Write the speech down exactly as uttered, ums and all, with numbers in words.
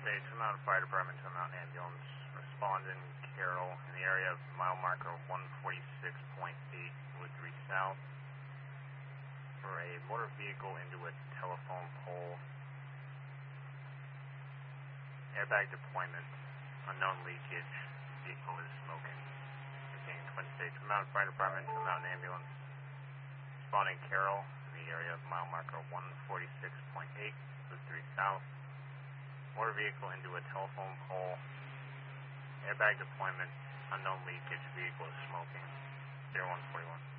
State, Twin Mountain Fire Department, Twin Mountain Ambulance, responding Carroll in the area of mile marker one forty-six point eight, Wood three South, for a motor vehicle into a telephone pole. Airbag deployment, unknown leakage, vehicle is smoking. Containing Twin State, Twin Mountain Fire Department, Twin Mountain Ambulance, responding Carroll in the area of mile marker one forty-six point eight, Wood three South. Motor vehicle into a telephone pole. Airbag deployment, unknown leakage, vehicle is smoking. zero one forty-one.